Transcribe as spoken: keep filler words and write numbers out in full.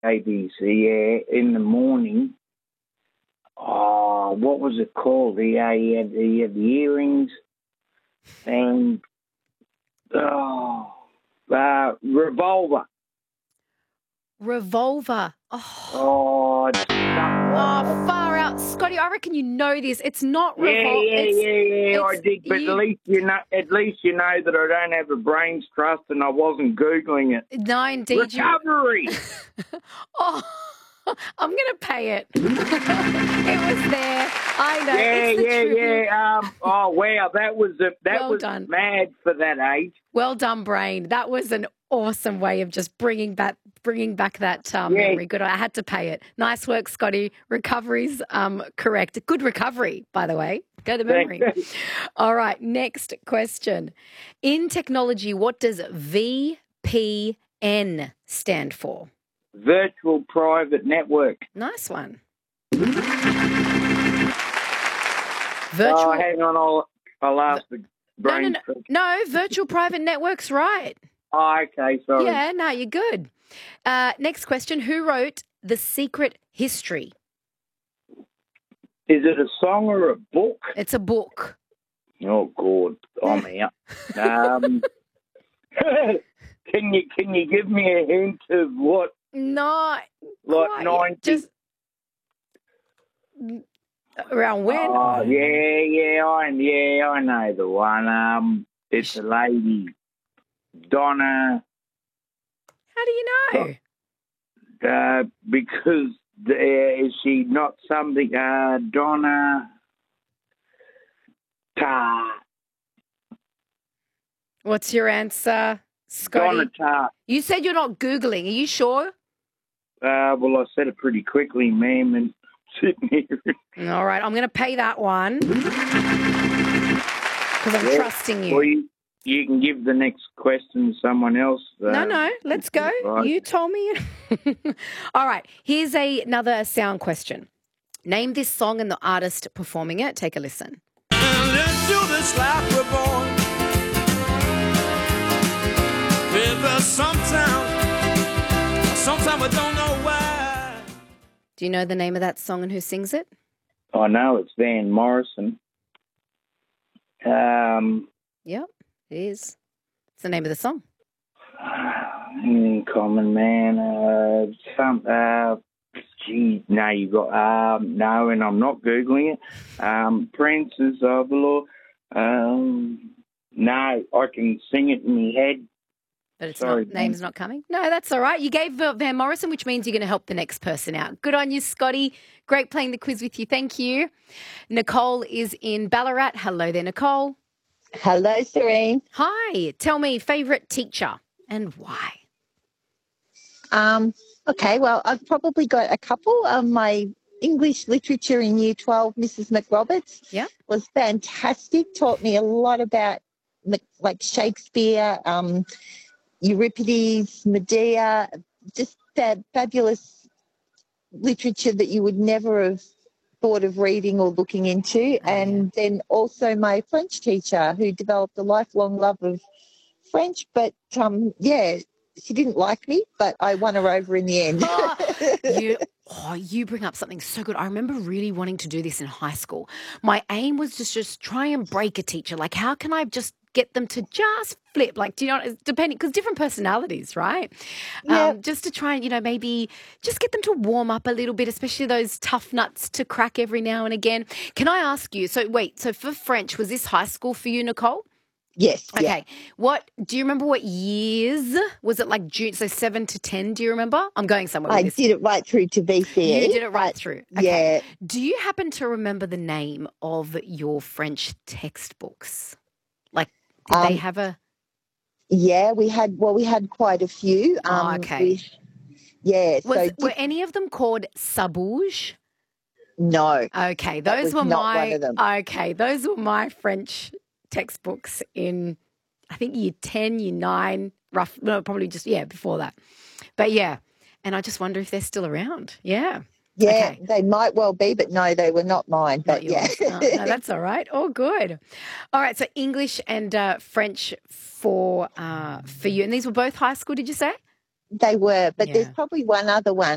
A B C, yeah, in the morning. Oh, what was it called? The, uh, he, had, he had the earrings and, oh, uh, Revolver. Revolver. Oh, Oh, it's oh, far out. Scotty, I reckon you know this. It's not yeah, Revolver. yeah, it's, yeah, yeah, I it's, did. But you, at least you know, at least you know that I don't have a brains trust and I wasn't Googling it. No, indeed. Recovery. You, oh, I'm going to pay it. It was there. I know. Yeah, it's the yeah, trivia. yeah. Um, oh, wow, that was a, that Well was done. mad for that age. Well done, brain. That was an awesome way of just bringing back bringing back that um, Yeah. memory. Good. I had to pay it. Nice work, Scotty. Recovery's um, correct. Good recovery, by the way. Go to memory. All right. Next question. In technology, what does V P N stand for? Virtual Private Network. Nice one. Oh, Virtual. hang on, I'll, I'll ask the No, brain no, no, trust. no. Virtual private network's right. Oh, okay, sorry. Yeah, no, you're good. Uh, next question. Who wrote The Secret History? Is it a song or a book? It's a book. Oh, God, I'm out. Um, can you can you give me a hint of what, No. like quite, ninety? Just around when? Oh, yeah, yeah, I, yeah, I know the one. Um, it's a lady, Donna, How do you know? uh, because uh, is she not something, uh, Donna, Ta, What's your answer, Scotty? Donna Tartt. You said you're not Googling. Are you sure? Uh, well, I said it pretty quickly, ma'am, and sitting here. All right. I'm going to pay that one because I'm Yeah. trusting you. Well, you, you can give the next question to someone else. Uh, No, no. Let's go. right. You told me. All right. Here's a, another sound question. Name this song and the artist performing it. Take a listen. Let's do this life we're born. There's sometimes, sometimes we don't know why. Do you know the name of that song and who sings it? I know it's Van Morrison. Um, Yep, it is. It's the name of the song. mm, Common Man. Uh, some. Uh, gee, no, you got. Um, no, and I'm not googling it. Um, Princes of the Law. Um, no, I can sing it in my head. But it's Sorry, not, name's not coming. No, that's all right. You gave Van Morrison, which means you're going to help the next person out. Good on you, Scotty. Great playing the quiz with you. Thank you. Nicole is in Ballarat. Hello there, Nicole. Hello, Serene. Hi. Tell me, favourite teacher and why? Um, okay, well, I've probably got a couple. Um, my English literature in Year twelve, Missus McRoberts, Yeah. was fantastic. Taught me a lot about like Shakespeare, um, Euripides, Medea, just fab- fabulous literature that you would never have thought of reading or looking into. Oh, and yeah. then also my French teacher who developed a lifelong love of French. But, um, yeah, she didn't like me, but I won her over in the end. Oh, you, oh, you bring up something so good. I remember really wanting to do this in high school. My aim was to just try and break a teacher. Like, how can I just get them to just flip? Like, do you know, depending, because different personalities, right? Yeah. Um, just to try and, you know, maybe just get them to warm up a little bit, especially those tough nuts to crack every now and again. Can I ask you, so wait, so for French, was this high school for you, Nicole? Yes. Okay. Yeah. What do you remember? What years was it? Like June, so seven to ten. Do you remember? I'm going somewhere. I with this. did it right through to B C E. You did it right but, through. Okay. Yeah. Do you happen to remember the name of your French textbooks? Like, did Um, they have a? Yeah, we had, well, we had quite a few. Oh, Um, okay. We, yeah. Was so were diff- any of them called Sabouge? No. Okay, That those was were not my. one of them. Okay, those were my French textbooks in, I think year ten, year nine, rough. No, probably just yeah before that. But yeah, and I just wonder if they're still around. Yeah. Yeah, Okay. they might well be, but no, they were not mine. But Not yours. yeah. No, no, that's all right. All good. All right. So English and uh, French for uh, for you, and these were both high school. Did you say? They were, but there's Yeah. probably one other one.